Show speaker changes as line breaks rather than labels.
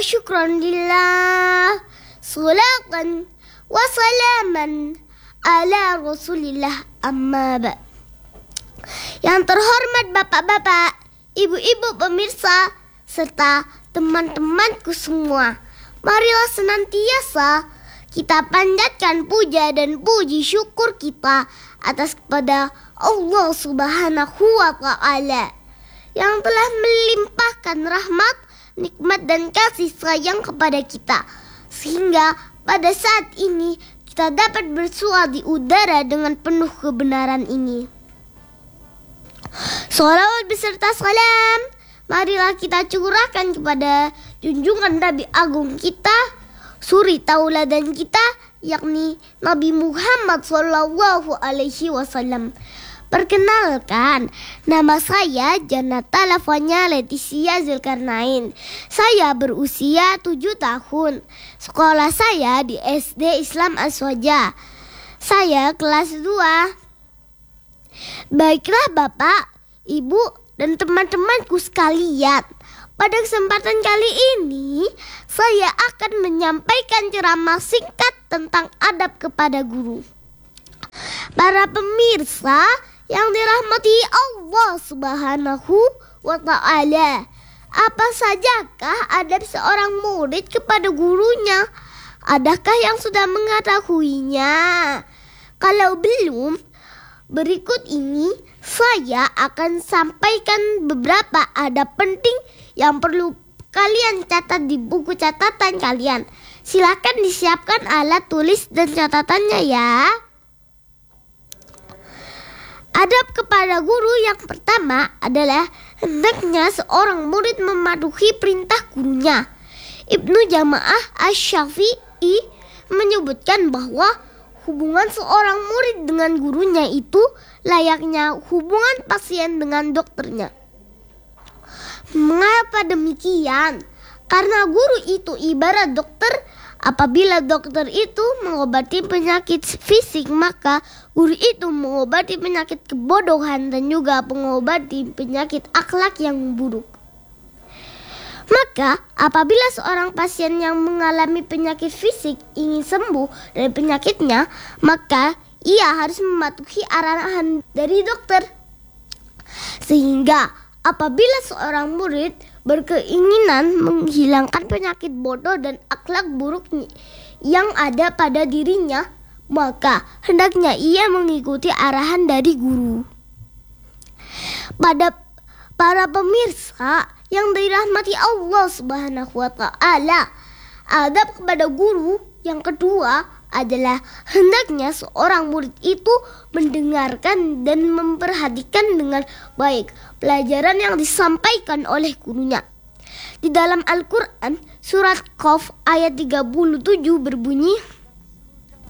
syukran lillah, salatan wa salaman ala rasulillah, amma ba'. Yang terhormat bapak-bapak, ibu-ibu pemirsa, serta teman-temanku semua, marilah senantiasa kita panjatkan puja dan puji syukur kita atas kepada Allah Subhanahu wa Ta'ala yang telah melimpahkan rahmat, nikmat dan kasih sayang kepada kita, sehingga pada saat ini kita dapat bersua di udara dengan penuh kebenaran ini. Shalawat beserta salam marilah kita curahkan kepada junjungan Nabi Agung kita, suri tauladan kita, yakni Nabi Muhammad Sallallahu Alaihi Wasallam. Perkenalkan, nama saya Janata Lavanya Leticia Zulkarnain. Saya berusia 7 tahun. Sekolah saya di SD Islam Aswaja. Saya kelas 2. Baiklah Bapak, Ibu, dan teman-temanku sekalian, pada kesempatan kali ini saya akan menyampaikan ceramah singkat tentang adab kepada guru. Para pemirsa yang dirahmati Allah Subhanahu wa Ta'ala, apa sajakah adab seorang murid kepada gurunya? Adakah yang sudah mengetahuinya? Kalau belum, berikut ini saya akan sampaikan beberapa adab penting yang perlu kalian catat di buku catatan kalian. Silakan disiapkan alat tulis dan catatannya ya. Adab kepada guru yang pertama adalah hendaknya seorang murid mematuhi perintah gurunya. Ibnu Jamaah Asy-Syafi'i menyebutkan bahwa hubungan seorang murid dengan gurunya itu layaknya hubungan pasien dengan dokternya. Mengapa demikian? Karena guru itu ibarat dokter. Apabila dokter itu mengobati penyakit fisik, maka guru itu mengobati penyakit kebodohan dan juga mengobati penyakit akhlak yang buruk. Maka apabila seorang pasien yang mengalami penyakit fisik ingin sembuh dari penyakitnya, maka ia harus mematuhi arahan dari dokter. Sehingga apabila seorang murid berkeinginan menghilangkan penyakit bodoh dan akhlak buruk yang ada pada dirinya, maka hendaknya ia mengikuti arahan dari guru. Pada para pemirsa yang dirahmati Allah Subhanahu wa Ta'ala, adab kepada guru yang kedua adalah hendaknya seorang murid itu mendengarkan dan memperhatikan dengan baik pelajaran yang disampaikan oleh gurunya. Di dalam Al-Quran, surat Qaf ayat 37 berbunyi,